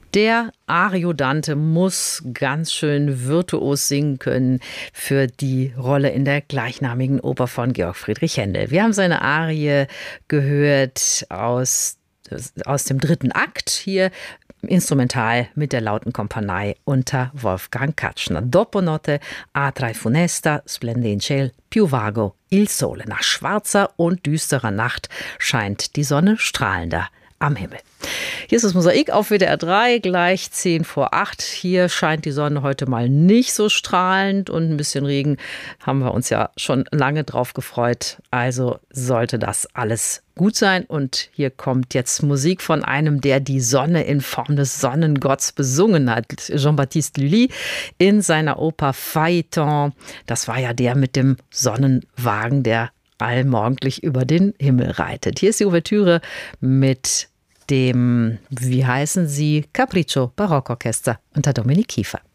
Der Ariodante muss ganz schön virtuos singen können für die Rolle in der gleichnamigen Oper von Georg Friedrich Händel. Wir haben seine Arie gehört aus dem 3. Akt, hier instrumental mit der lauten Kompanie unter Wolfgang Katschner. Dopo notte a tre funesta splende in ciel più vago il sole. Nach schwarzer und düsterer Nacht scheint die Sonne strahlender am Himmel. Hier ist das Mosaik auf WDR 3, gleich 7:10. Hier scheint die Sonne heute mal nicht so strahlend und ein bisschen Regen haben wir uns ja schon lange drauf gefreut. Also sollte das alles gut sein. Und hier kommt jetzt Musik von einem, der die Sonne in Form des Sonnengotts besungen hat. Jean-Baptiste Lully in seiner Oper Phaeton. Das war ja der mit dem Sonnenwagen, der allmorgendlich über den Himmel reitet. Hier ist die Ouvertüre mit dem, wie heißen sie, Capriccio Barockorchester unter Dominik Kiefer.